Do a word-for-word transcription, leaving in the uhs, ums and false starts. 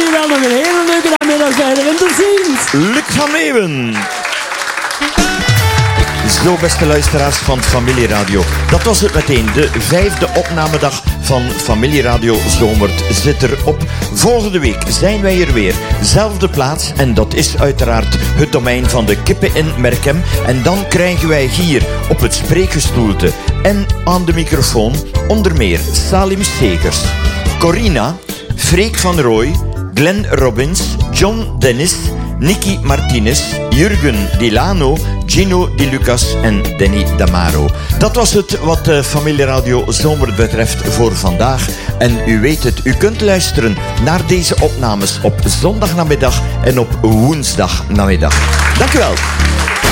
jullie wel nog een hele leuke namiddag verder. En tot ziens. Luc van Meeuwen. Zo, beste luisteraars van Familieradio. Dat was het meteen. De vijfde opnamedag van Familieradio Zomert zit erop. Volgende week zijn wij er weer. Zelfde plaats. En dat is uiteraard het domein van de kippen in Merkem. En dan krijgen wij hier op het spreekgestoelte en aan de microfoon onder meer Salim Segers, Corina, Freek van Rooij, Glenn Robbins, John Dennis, Nicky Martinez, Jurgen Dilano, Gino Di Lucas en Danny Damaro. Dat was het wat de Familieradio Zomert betreft voor vandaag. En u weet het, u kunt luisteren naar deze opnames op zondagnamiddag en op woensdagnamiddag. Dank u wel.